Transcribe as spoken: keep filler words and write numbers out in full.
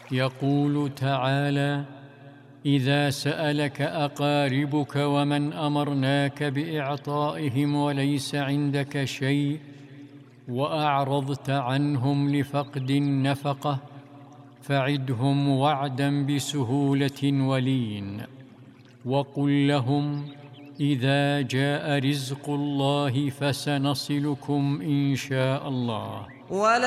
يقول تعالى: إذا سألك أقاربك ومن أمرناك بإعطائهم وليس عندك شيء وأعرضت عنهم لفقد النفقة فعدهم وعدا بسهولة ولين، وقل لهم: إذا جاء رزق الله فسنصلكم إن شاء الله.